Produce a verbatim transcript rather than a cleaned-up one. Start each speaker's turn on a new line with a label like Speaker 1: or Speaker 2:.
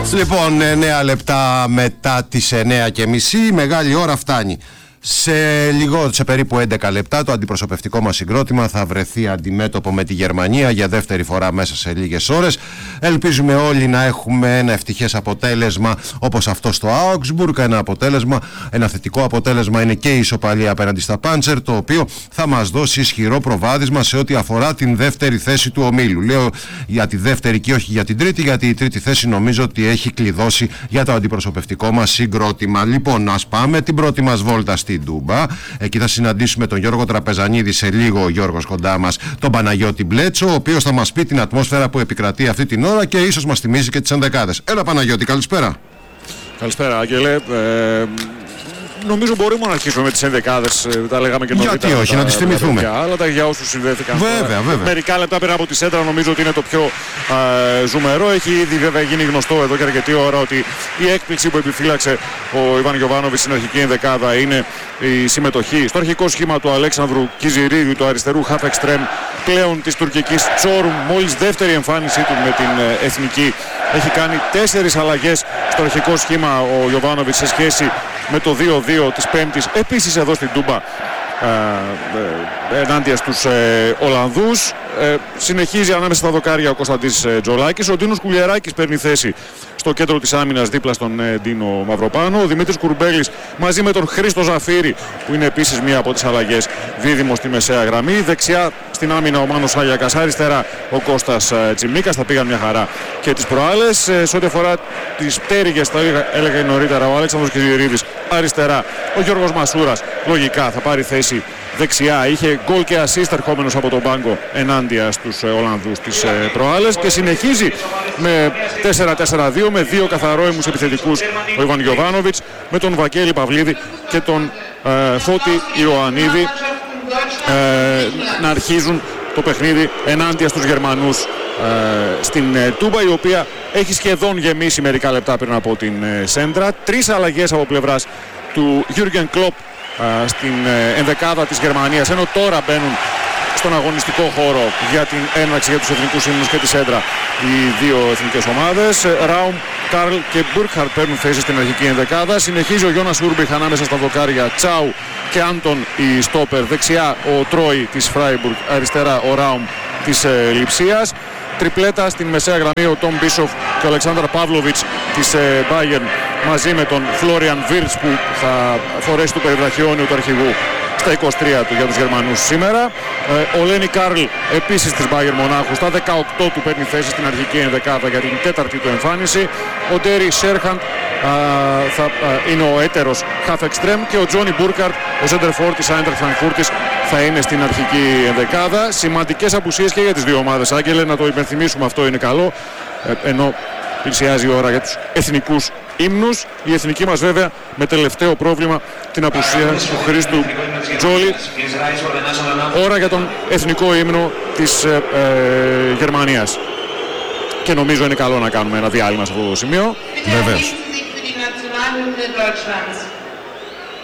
Speaker 1: Λοιπόν, εννέα λεπτά μετά τις εννέα και μισή, η μεγάλη ώρα φτάνει. Σε, λίγο, σε περίπου έντεκα λεπτά το αντιπροσωπευτικό μας συγκρότημα θα βρεθεί αντιμέτωπο με τη Γερμανία για δεύτερη φορά μέσα σε λίγες ώρες. Ελπίζουμε όλοι να έχουμε ένα ευτυχές αποτέλεσμα όπως αυτό στο Augsburg. Ένα αποτέλεσμα, ένα θετικό αποτέλεσμα είναι και η ισοπαλία απέναντι στα Πάντσερ, το οποίο θα μας δώσει ισχυρό προβάδισμα σε ό,τι αφορά την δεύτερη θέση του ομίλου. Λέω για τη δεύτερη και όχι για την τρίτη, γιατί η τρίτη θέση νομίζω ότι έχει κλειδώσει για το αντιπροσωπευτικό μας συγκρότημα. Λοιπόν, ας πάμε την πρώτη μας βόλτα στην Τούμπα. Εκεί θα συναντήσουμε τον Γιώργο Τραπεζανίδη σε λίγο, ο Γιώργος κοντά μας, τον Παναγιώτη Μπλέτσο, ο οποίος θα μας πει την ατμόσφαιρα που επικρατεί αυτή την ώρα και ίσως μας θυμίσει και τις ενδεκάδες. Έλα Παναγιώτη, καλησπέρα.
Speaker 2: Καλησπέρα Άγγελε. Ε, νομίζω μπορούμε να αρχίσουμε με τις ενδεκάδες, τα λέγαμε και νωρίτερα.
Speaker 1: Γιατί όχι,
Speaker 2: τα,
Speaker 1: να τις θυμηθούμε.
Speaker 2: Αλλά τα για όσους συνδέθηκαν.
Speaker 1: Βέβαια, βέβαια.
Speaker 2: Μερικά λεπτά πέρα από τη σέντρα νομίζω ότι είναι το πιο α, ζουμερό. Έχει ήδη βέβαια γίνει γνωστό εδώ και αρκετή ώρα ότι η έκπληξη που επιφύλαξε ο Ιβάν Γιοβάνοβιτς στην αρχική ενδεκάδα είναι η συμμετοχή στο αρχικό σχήμα του Αλέξανδρου Κιζιρίδη, του αριστερού half extreme πλέον της τουρκικής Τσόρουμ. Μόλις δεύτερη εμφάνισή του με την εθνική. Έχει κάνει τέσσερις αλλαγές στο αρχικό σχήμα ο Γιοβάνοβιτς σε σχέση με το δύο δύο της Πέμπτης, επίσης εδώ στην Τούμπα ε, ε, ενάντια στους ε, Ολλανδούς. Ε, συνεχίζει ανάμεσα στα δοκάρια ο Κωνσταντής ε, Τζολάκης. Ο Ντίνος Κουλιεράκης παίρνει θέση στο κέντρο της άμυνας δίπλα στον ε, Ντίνο Μαυροπάνο. Ο Δημήτρης Κουρμπέλης μαζί με τον Χρήστο Ζαφύρη, που είναι επίσης μία από τις αλλαγές, δίδυμο στη μεσαία γραμμή. Δεξιά στην άμυνα ο Μάνος Άγιακας, αριστερά ο Κώστας ε, Τσιμίκας. Θα πήγαν μια χαρά και τις προάλλες. Ε, σε ό,τι αφορά τις πτέρυγες, θα έλεγα νωρίτερα ο Αλέξανδρος Κιζιρίδης, αριστερά ο Γιώργος Μασούρας. Λογικά θα πάρει θέση δεξιά. Είχε γκολ και assist ερχόμενος από τον πάγκο ενάντια στους ε, Ολλανδούς τις ε, προάλλες, και συνεχίζει με τέσσερα τέσσερα δύο με δύο καθαρόιμους επιθετικούς ο Ιβάν Γιοβάνοβιτς, με τον Βαγγέλη Παυλίδη και τον ε, Φώτη Ιωαννίδη ε, να αρχίζουν το παιχνίδι ενάντια στους Γερμανούς ε, στην ε, Τούμπα, η οποία έχει σχεδόν γεμίσει μερικά λεπτά πριν από την ε, σέντρα. Τρεις αλλαγές από πλευράς του Γιούργεν Κλοπ στην ενδεκάδα της Γερμανίας, ενώ τώρα μπαίνουν στον αγωνιστικό χώρο για την έναρξη για τους εθνικούς ύμνους και τη σέντρα οι δύο εθνικές ομάδες. Ράουμ, Καρλ και Μπουρκχαρτ παίρνουν θέση στην αρχική ενδεκάδα. Συνεχίζει ο Γιώνας Ούρμπιχ ανάμεσα στα δοκάρια Τσάου και Άντων η στόπερ. Δεξιά ο Τρόι της Φράιμπουργκ, αριστερά ο Ράουμ της ε, Λειψίας. Τριπλέτα στην μεσαία γραμμή ο Τόμ Μπίσοφ και ο Αλεξάνδρ Παύλοβιτς της ε, Bayern, μαζί με τον Φλόριαν Βίρτς, που θα φορέσει το περιβραχιόνιο του αρχηγού στα είκοσι τρία του για τους Γερμανούς σήμερα. Ε, ο Λένι Καρλ, επίσης της Bayern Μονάχου, στα δεκαοκτώ του παίρνει θέση στην αρχική ενδεκάδα για την τέταρτη του εμφάνιση. Ο Ντέρι Σέρχαντ θα α, είναι ο έτερος half extreme, και ο Τζόνι Μπούρκαρτ, ο center for της Άιντραχτ Φραγκφούρτης, θα είναι στην αρχική ενδεκάδα. Σημαντικές απουσίες και για τις δύο ομάδες, Άγγελε, να το υπενθυμίσουμε, αυτό είναι καλό, ε, ενώ πλησιάζει η ώρα για τους εθνικούς ύμνους. Η εθνική μας βέβαια με τελευταίο πρόβλημα την απουσία του Χρήστου Τζόλι. Ώρα για τον εθνικό ύμνο της ε, ε, Γερμανίας. Και νομίζω είναι καλό να κάνουμε ένα διάλειμμα σε αυτό το σημείο.
Speaker 1: Βεβαίως.